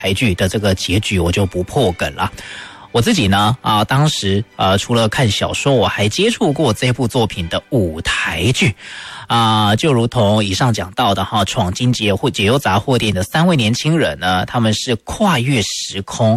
台剧的这个结局我就不破梗了。我自己呢当时除了看小说，我还接触过这部作品的舞台剧就如同以上讲到的闯进解忧杂货店的3位年轻人呢，他们是跨越时空